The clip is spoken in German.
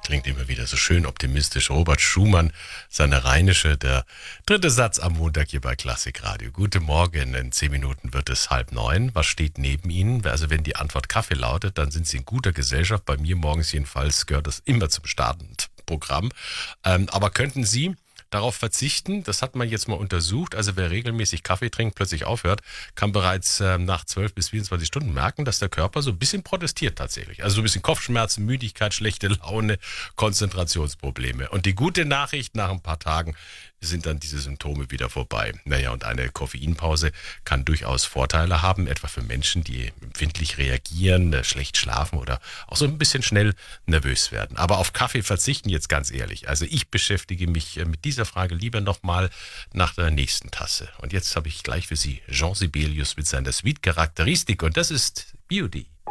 Klingt immer wieder so schön optimistisch. Robert Schumann, seine Rheinische, der dritte Satz am Montag hier bei Klassikradio. Guten Morgen, in 10 Minuten wird es 8:30. Was steht neben Ihnen? Also wenn die Antwort Kaffee lautet, dann sind Sie in guter Gesellschaft. Bei mir morgens jedenfalls gehört das immer zum Startprogramm. Aber könnten Sie darauf verzichten? Das hat man jetzt mal untersucht. Also wer regelmäßig Kaffee trinkt, plötzlich aufhört, kann bereits nach 12 bis 24 Stunden merken, dass der Körper so ein bisschen protestiert tatsächlich. Also so ein bisschen Kopfschmerzen, Müdigkeit, schlechte Laune, Konzentrationsprobleme. Und die gute Nachricht, nach ein paar Tagen sind dann diese Symptome wieder vorbei. Naja, und eine Koffeinpause kann durchaus Vorteile haben, etwa für Menschen, die empfindlich reagieren, schlecht schlafen oder auch so ein bisschen schnell nervös werden. Aber auf Kaffee verzichten jetzt ganz ehrlich. Also ich beschäftige mich mit dieser Frage lieber nochmal nach der nächsten Tasse. Und jetzt habe ich gleich für Sie Jean Sibelius mit seiner Suite Charakteristik und das ist Beauty.